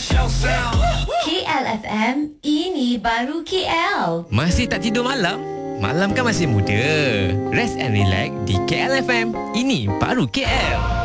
KLFM, ini baru KL. Masih tak tidur malam? Malam kan masih muda. Rest and relax di KLFM. Ini baru KL.